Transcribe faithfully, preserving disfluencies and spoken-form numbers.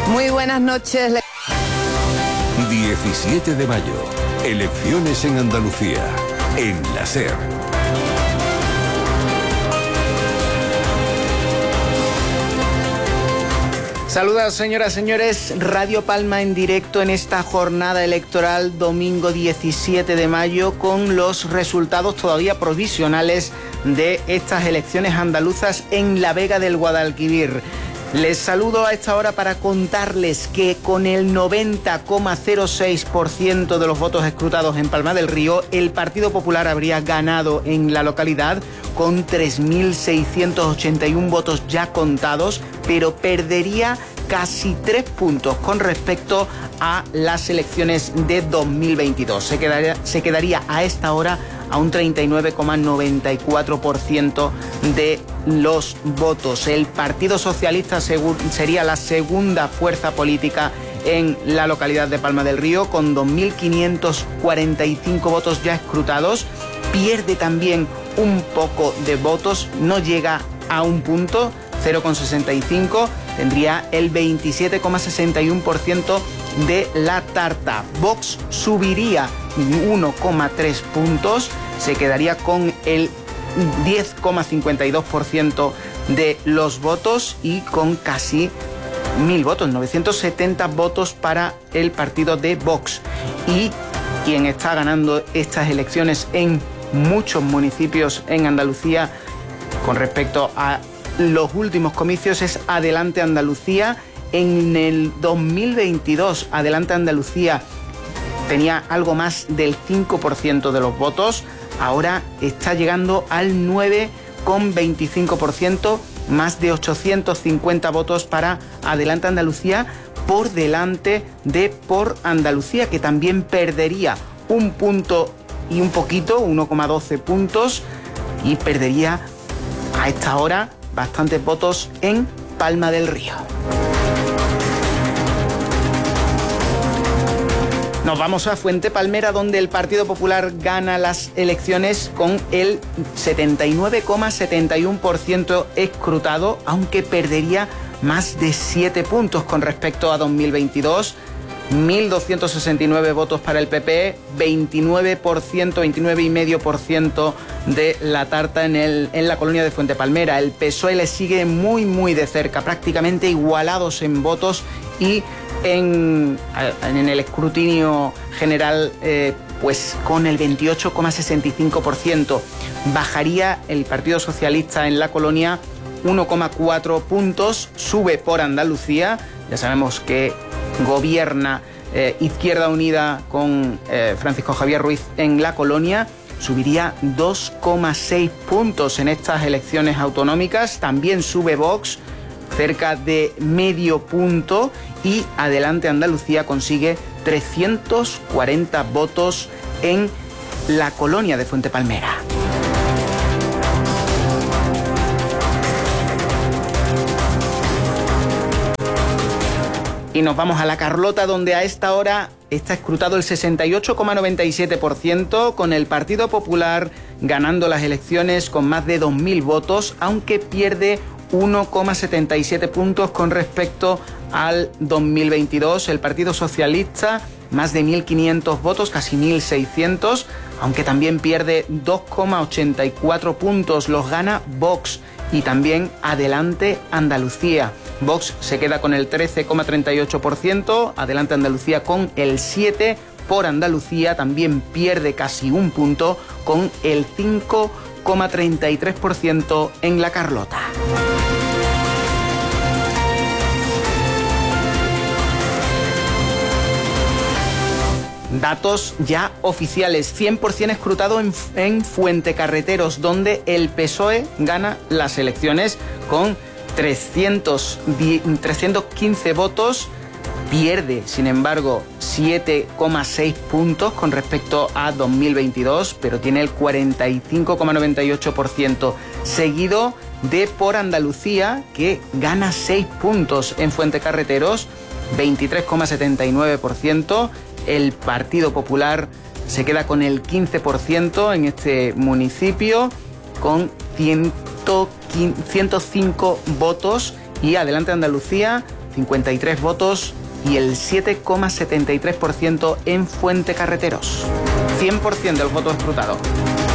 Muy buenas noches. diecisiete de mayo, elecciones en Andalucía, en la SER. Saludos, señoras y señores. Radio Palma en directo en esta jornada electoral, domingo diecisiete de mayo, con los resultados todavía provisionales de estas elecciones andaluzas en la Vega del Guadalquivir. Les saludo a esta hora para contarles que con el noventa coma cero seis por ciento de los votos escrutados en Palma del Río, el Partido Popular habría ganado en la localidad con tres mil seiscientos ochenta y uno votos ya contados, pero perdería casi tres puntos con respecto a las elecciones de dos mil veintidós. Se quedaría, se quedaría a esta hora a un treinta y nueve coma noventa y cuatro por ciento de los votos. El Partido Socialista sería la segunda fuerza política en la localidad de Palma del Río, con dos mil quinientos cuarenta y cinco votos ya escrutados. Pierde también un poco de votos, no llega a un punto, cero coma sesenta y cinco, tendría el veintisiete coma sesenta y uno por ciento de la tarta. Vox subiría uno coma tres puntos, se quedaría con el diez coma cincuenta y dos por ciento de los votos y con casi mil votos, novecientos setenta votos para el partido de Vox. Y quien está ganando estas elecciones en muchos municipios en Andalucía con respecto a los últimos comicios es Adelante Andalucía. En el dos mil veintidós, Adelante Andalucía tenía algo más del cinco por ciento de los votos, ahora está llegando al nueve coma veinticinco por ciento, más de ochocientos cincuenta votos para Adelante Andalucía, por delante de Por Andalucía, que también perdería un punto y un poquito, uno coma doce puntos, y perdería a esta hora bastantes votos en Palma del Río. Nos vamos a Fuente Palmera, donde el Partido Popular gana las elecciones con el setenta y nueve coma setenta y uno por ciento escrutado, aunque perdería más de siete puntos con respecto a dos mil veintidós. mil doscientos sesenta y nueve votos para el P P, veintinueve por ciento, veintinueve coma cinco por ciento de la tarta en, el, en la colonia de Fuente Palmera. El P S O E le sigue muy, muy de cerca, prácticamente igualados en votos y en, en el escrutinio general, eh, pues con el veintiocho coma sesenta y cinco por ciento. Bajaría el Partido Socialista en la colonia uno coma cuatro puntos, sube Por Andalucía. Ya sabemos que gobierna eh, Izquierda Unida con eh, Francisco Javier Ruiz en la colonia, subiría dos coma seis puntos en estas elecciones autonómicas. También sube Vox cerca de medio punto y Adelante Andalucía consigue trescientos cuarenta votos en la colonia de Fuente Palmera. Y nos vamos a La Carlota, donde a esta hora está escrutado el sesenta y ocho coma noventa y siete por ciento, con el Partido Popular ganando las elecciones con más de dos mil votos, aunque pierde uno coma setenta y siete puntos con respecto al dos mil veintidós. El Partido Socialista, más de mil quinientos votos, casi mil seiscientos, aunque también pierde dos coma ochenta y cuatro puntos. Los gana Vox y también Adelante Andalucía. Vox se queda con el trece coma treinta y ocho por ciento, Adelante Andalucía con el siete por ciento, Por Andalucía también pierde casi un punto con el cinco coma treinta y tres por ciento en La Carlota. Datos ya oficiales, cien por ciento escrutado en, en Fuentecarreteros, donde el P S O E gana las elecciones con trescientos quince votos, pierde, sin embargo, siete coma seis puntos con respecto a dos mil veintidós, pero tiene el cuarenta y cinco coma noventa y ocho por ciento, seguido de Por Andalucía, que gana seis puntos en Fuentecarreteros, veintitrés coma setenta y nueve por ciento. El Partido Popular se queda con el quince por ciento en este municipio, con ciento cinco votos, y Adelante Andalucía cincuenta y tres votos, y el siete coma setenta y tres por ciento en Fuentecarreteros. cien por ciento del voto escrutado.